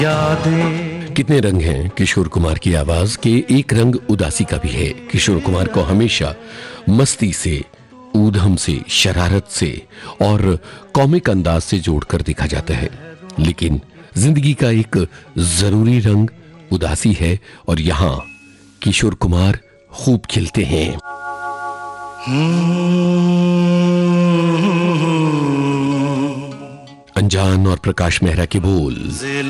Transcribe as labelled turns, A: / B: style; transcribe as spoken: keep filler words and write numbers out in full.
A: यादें।
B: कितने रंग हैं किशोर कुमार की आवाज के, एक रंग उदासी का भी है। किशोर कुमार को हमेशा मस्ती से, ऊधम से, शरारत से और कॉमिक अंदाज से जोड़कर देखा जाता है, लेकिन जिंदगी का एक जरूरी रंग उदासी है और यहां किशोर कुमार खूब खिलते हैं। अनजान और प्रकाश मेहरा के बोल।